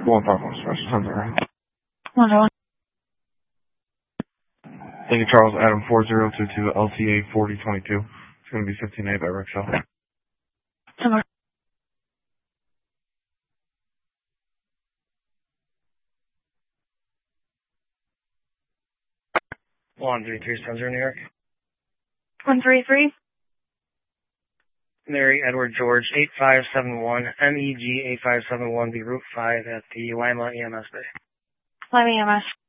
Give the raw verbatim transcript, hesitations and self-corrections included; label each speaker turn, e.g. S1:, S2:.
S1: One five one special. Sounds alright.
S2: One zero.
S1: Thank you, Charles. Adam four zero two two L T A forty twenty-two. It's going to be fifteen A by Rexel.
S2: Similar.
S3: One three three seven zero New York.
S2: One three three.
S3: Mary Edward George eight five seven one M E G eight five seven one B Route five at the Lima E M S Bay.
S2: Lima E M S.